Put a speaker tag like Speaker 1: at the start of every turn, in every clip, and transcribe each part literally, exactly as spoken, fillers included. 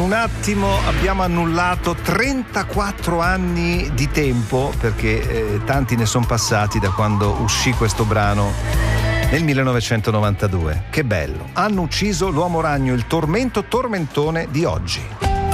Speaker 1: un attimo abbiamo annullato trentaquattro anni di tempo, perché eh, tanti ne sono passati da quando uscì questo brano nel millenovecentonovantadue. Che bello. Hanno ucciso l'uomo ragno, il tormento tormentone di oggi.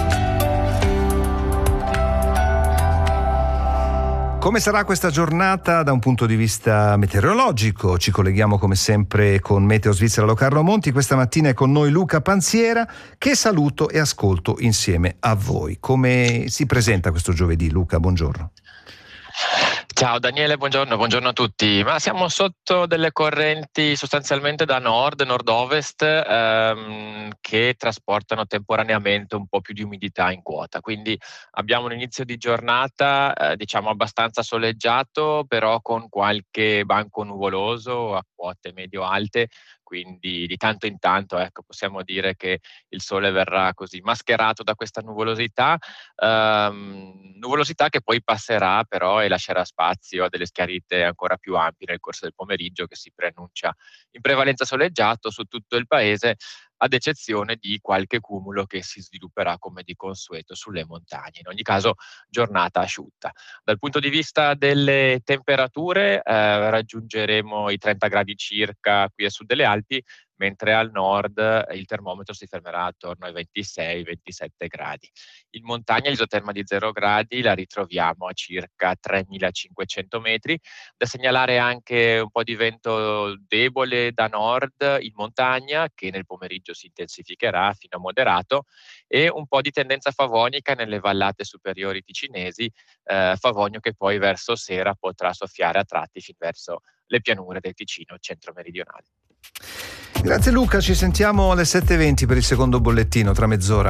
Speaker 1: Come sarà questa giornata da un punto di vista meteorologico? Ci colleghiamo come sempre con Meteo Svizzera Locarno Monti. Questa mattina è con noi Luca Panziera, che saluto e ascolto insieme a voi. Come si presenta questo giovedì, Luca? Buongiorno.
Speaker 2: Ciao Daniele, buongiorno, buongiorno a tutti. Ma siamo sotto delle correnti sostanzialmente da nord, nord-ovest ehm, che trasportano temporaneamente un po' più di umidità in quota. Quindi abbiamo un inizio di giornata eh, diciamo abbastanza soleggiato, però con qualche banco nuvoloso a quote medio-alte. Quindi di tanto in tanto ecco, possiamo dire che il sole verrà così mascherato da questa nuvolosità, ehm, nuvolosità che poi passerà però e lascerà spazio a delle schiarite ancora più ampie nel corso del pomeriggio, che si preannuncia in prevalenza soleggiato su tutto il paese, ad eccezione di qualche cumulo che si svilupperà come di consueto sulle montagne. In ogni caso giornata asciutta. Dal punto di vista delle temperature eh, raggiungeremo i trenta gradi circa qui a sud delle Alpi, mentre al nord il termometro si fermerà attorno ai ventisei ventisette gradi. In montagna l'isoterma di zero gradi la ritroviamo a circa tremilacinquecento metri. Da segnalare anche un po' di vento debole da nord in montagna, che nel pomeriggio si intensificherà fino a moderato, e un po' di tendenza favonica nelle vallate superiori ticinesi, eh, favogno che poi verso sera potrà soffiare a tratti fin verso le pianure del Ticino centro-meridionale.
Speaker 1: Grazie Luca, ci sentiamo alle sette e venti per il secondo bollettino tra mezz'ora.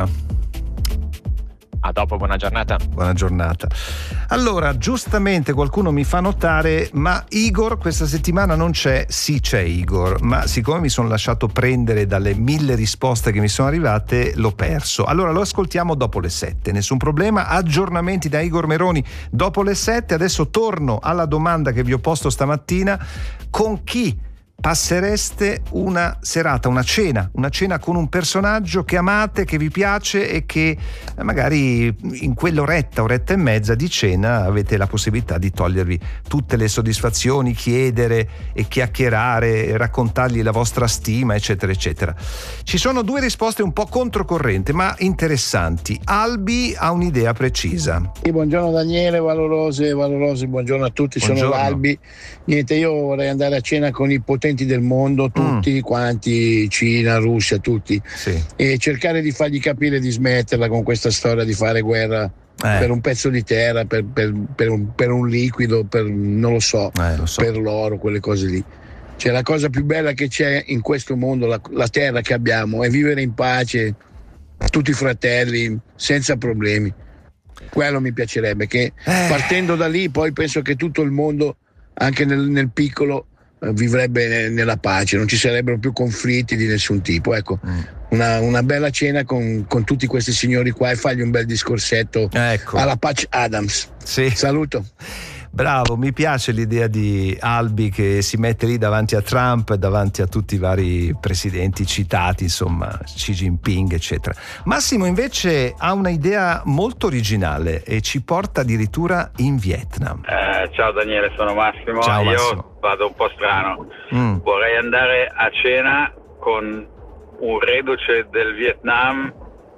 Speaker 2: A dopo, buona giornata.
Speaker 1: Buona giornata. Allora, giustamente qualcuno mi fa notare, ma Igor questa settimana non c'è. Sì, c'è Igor, ma siccome mi sono lasciato prendere dalle mille risposte che mi sono arrivate, l'ho perso. Allora lo ascoltiamo dopo le sette, nessun problema. Aggiornamenti da Igor Meroni dopo le sette. Adesso torno alla domanda che vi ho posto stamattina: con chi passereste una serata, una cena, una cena con un personaggio che amate, che vi piace e che magari in quell'oretta, oretta e mezza di cena avete la possibilità di togliervi tutte le soddisfazioni, chiedere e chiacchierare, raccontargli la vostra stima, eccetera, eccetera. Ci sono due risposte un po' controcorrente, ma interessanti. Albi ha un'idea precisa.
Speaker 3: Sì, buongiorno Daniele, Valorose, Valorose, buongiorno a tutti, buongiorno. Sono l'Albi. Niente, io vorrei andare a cena con i potenti del mondo, tutti mm. quanti, Cina, Russia, tutti, sì. E cercare di fargli capire di smetterla con questa storia di fare guerra eh. per un pezzo di terra, per, per, per, un, per un liquido, per non lo so, eh, lo so, per l'oro, quelle cose lì. Cioè la cosa più bella che c'è in questo mondo, la, la terra che abbiamo, è vivere in pace, tutti fratelli, senza problemi. Quello mi piacerebbe, che eh. partendo da lì poi penso che tutto il mondo, anche nel, nel piccolo, vivrebbe nella pace, non ci sarebbero più conflitti di nessun tipo. Ecco, mm. una, una bella cena con, con tutti questi signori qua e fargli un bel discorsetto, ecco, alla Patch Adams.
Speaker 1: Sì.
Speaker 3: Saluto.
Speaker 1: Bravo, mi piace l'idea di Albi che si mette lì davanti a Trump, davanti a tutti i vari presidenti citati, insomma, Xi Jinping, eccetera. Massimo invece ha una idea molto originale e ci porta addirittura in Vietnam.
Speaker 4: Eh, ciao Daniele, sono Massimo.
Speaker 1: Ciao,
Speaker 4: Io
Speaker 1: Massimo.
Speaker 4: Vado un po' strano. Mm. Vorrei andare a cena con un reduce del Vietnam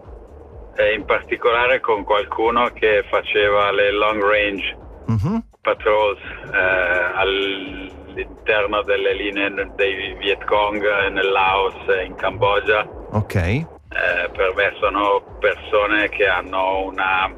Speaker 4: e in particolare con qualcuno che faceva le long range mm-hmm. patrols eh, all'interno delle linee dei Viet Cong nel Laos e in Cambogia.
Speaker 1: Ok.
Speaker 4: Eh, per me sono persone che hanno una,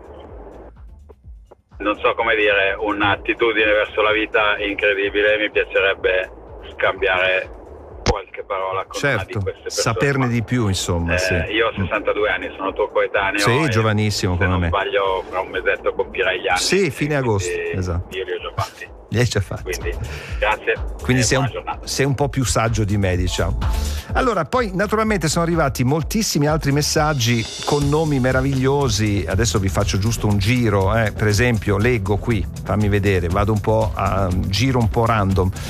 Speaker 4: non so come dire, un'attitudine verso la vita incredibile. Mi piacerebbe scambiare qualche parola con
Speaker 1: certo,
Speaker 4: una di queste persone.
Speaker 1: Saperne di più, insomma.
Speaker 4: Eh,
Speaker 1: sì.
Speaker 4: Io ho sessantadue anni, sono tuo coetaneo.
Speaker 1: Sì, giovanissimo come me.
Speaker 4: Se non sbaglio, fra un mesetto compirei gli anni.
Speaker 1: Sì, fine agosto, esatto.
Speaker 4: Io li ho già fatti.
Speaker 1: Li hai già fatti.
Speaker 4: Quindi, grazie.
Speaker 1: Quindi sei un,
Speaker 4: giornata.
Speaker 1: sei un po' più saggio di me, diciamo. Allora, poi naturalmente sono arrivati moltissimi altri messaggi con nomi meravigliosi. Adesso vi faccio giusto un giro, eh. Per esempio, leggo qui, fammi vedere, vado un po' a giro un po' random.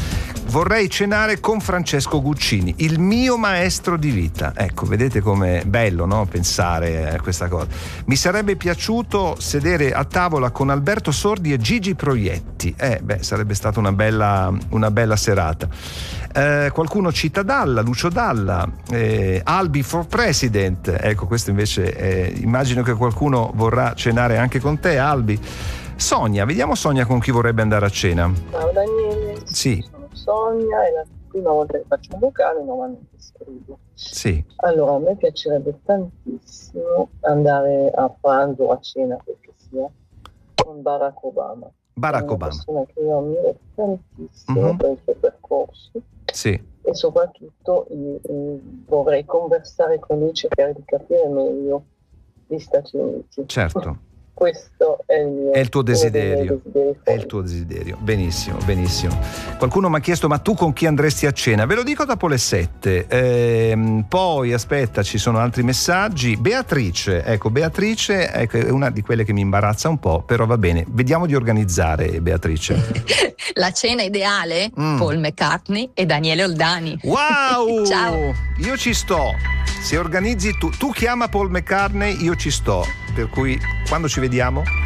Speaker 1: vorrei cenare con Francesco Guccini, il mio maestro di vita. Ecco, vedete com'è bello, no? Pensare a questa cosa. Mi sarebbe piaciuto sedere a tavola con Alberto Sordi e Gigi Proietti. Eh, beh, sarebbe stata una bella, una bella serata. Eh, qualcuno cita Dalla, Lucio Dalla, eh, Albi for President. Ecco, questo invece eh, immagino che qualcuno vorrà cenare anche con te, Albi. Sonia, vediamo Sonia con chi vorrebbe andare a cena.
Speaker 5: Ciao Daniele,
Speaker 1: sì.
Speaker 5: sono Sonia, è la prima volta che faccio un vocale, normalmente scrivo.
Speaker 1: Sì.
Speaker 5: Allora, a me piacerebbe tantissimo andare a pranzo o a cena, quel che sia, con Barack Obama.
Speaker 1: Barack
Speaker 5: è una
Speaker 1: Obama.
Speaker 5: persona che io ammiro tantissimo
Speaker 1: uh-huh.
Speaker 5: per il suo percorso.
Speaker 1: Sì.
Speaker 5: E soprattutto io, io vorrei conversare con lui, cercare di capire meglio gli Stati Uniti.
Speaker 1: Certo.
Speaker 5: Questo è il mio
Speaker 1: è il tuo desiderio, è il
Speaker 5: fuori.
Speaker 1: tuo desiderio. Benissimo, benissimo. Qualcuno mi ha chiesto: ma tu con chi andresti a cena? Ve lo dico dopo le sette. Ehm, poi aspetta, ci sono altri messaggi. Beatrice, ecco, Beatrice ecco, è una di quelle che mi imbarazza un po', però va bene, vediamo di organizzare, Beatrice.
Speaker 6: La cena ideale?
Speaker 1: Mm.
Speaker 6: Paul McCartney e Daniele Oldani.
Speaker 1: Wow!
Speaker 6: Ciao!
Speaker 1: Io ci sto. Se organizzi tu, tu chiama Paul McCartney, io ci sto. Per cui quando ci vediamo?